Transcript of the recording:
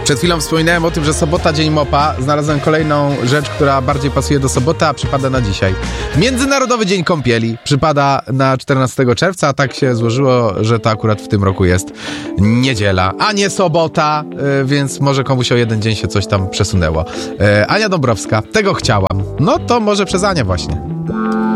Przed chwilą wspominałem o tym, że sobota, dzień mopa. Znalazłem kolejną rzecz, która bardziej pasuje do soboty, a przypada na dzisiaj. Międzynarodowy Dzień Kąpieli przypada na 14 czerwca, a tak się złożyło, że to akurat w tym roku jest niedziela, a nie sobota, więc może komuś o jeden dzień się coś tam przesunęło. Ania Dąbrowska, tego chciałam. No to może przez Anię właśnie.